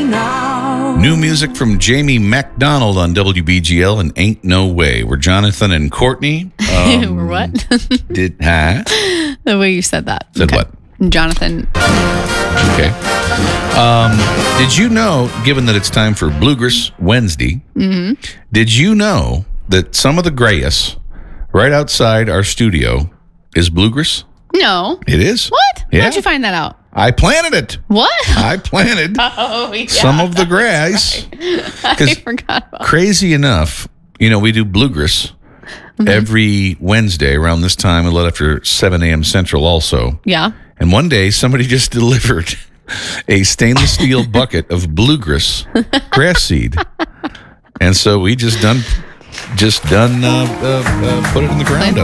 now. New music from Jamie MacDonald on WBGL and Ain't No Way. We're Jonathan and Courtney. We're what? The way you said that. Said okay. What? Jonathan. Okay. Did you know, given that it's time for Bluegrass Wednesday, did you know that some of the grass right outside our studio is bluegrass? No. It is. What? Yeah. How'd you find that out? I planted it. What? I planted some of the grass. Right. I forgot about Crazy enough, we do bluegrass every Wednesday around this time, a little after 7 a.m. Central also. Yeah. And one day, somebody just delivered a stainless steel bucket of bluegrass grass seed. And so we just put it in the ground Planted